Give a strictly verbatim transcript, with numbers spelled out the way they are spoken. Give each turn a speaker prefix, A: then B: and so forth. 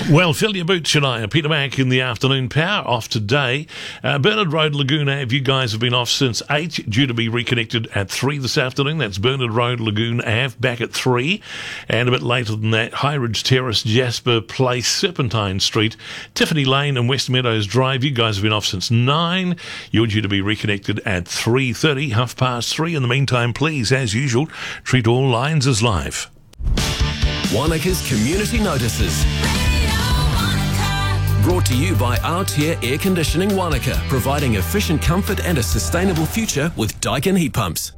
A: Well, fill your boots, Shania. Peter Mac in the afternoon power off today. Uh, Bernard Road, Lagoon Ave, you guys have been off since eight, due to be reconnected at three this afternoon. That's Bernard Road, Lagoon Ave, back at three. And a bit later than that, High Ridge Terrace, Jasper Place, Serpentine Street, Tiffany Lane and West Meadows Drive. You guys have been off since nine. You're due to be reconnected at three thirty, half past three. In the meantime, please, as usual, treat all lines as live.
B: Wanaka's Community Notices. Brought to you by Aotea Air Conditioning Wanaka, providing efficient comfort and a sustainable future with Daikin heat pumps.